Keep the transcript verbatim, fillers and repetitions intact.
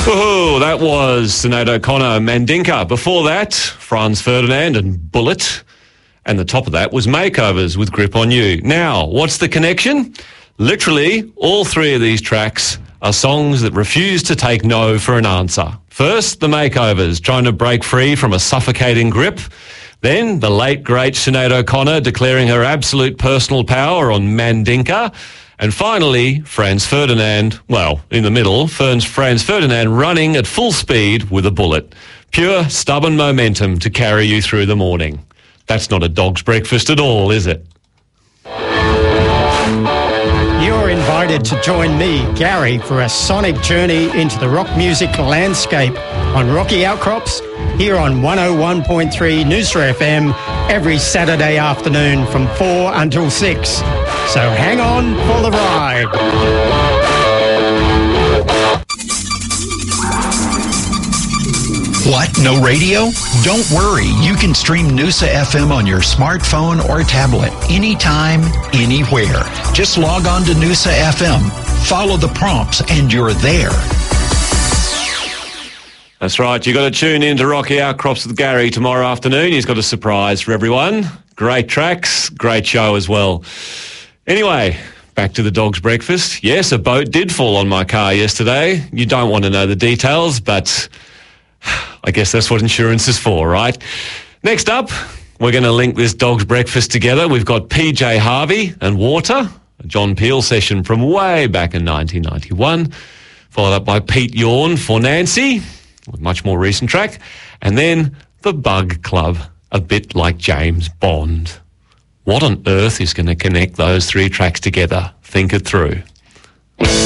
Woohoo, that was Sinead O'Connor, Mandinka. Before that, Franz Ferdinand and Bullet. And the top of that was Makeovers with Grip on You. Now, what's the connection? Literally, all three of these tracks are songs that refuse to take no for an answer. First, the Makeovers, trying to break free from a suffocating grip. Then, the late, great Sinead O'Connor declaring her absolute personal power on Mandinka. And finally, Franz Ferdinand, well, in the middle, Franz, Franz Ferdinand running at full speed with a bullet. Pure, stubborn momentum to carry you through the morning. That's not a dog's breakfast at all, is it? You're invited to join me, Gary, for a sonic journey into the rock music landscape on Rocky Outcrops here on one oh one point three Noosa F M every Saturday afternoon from four until six. So hang on for the ride. What? No radio? Don't worry. You can stream Noosa F M on your smartphone or tablet anytime, anywhere. Just log on to Noosa F M, follow the prompts, and you're there. That's right. You've got to tune in to Rocky Outcrops with Gary tomorrow afternoon. He's got a surprise for everyone. Great tracks, great show as well. Anyway, back to the dog's breakfast. Yes, a boat did fall on my car yesterday. You don't want to know the details, but I guess that's what insurance is for, right? Next up, we're going to link this dog's breakfast together. We've got P J Harvey and Water, a John Peel session from way back in nineteen ninety-one, followed up by Pete Yorn for Nancy, a much more recent track, and then the Bug Club, a bit like James Bond. What on earth is going to connect those three tracks together? Think it through.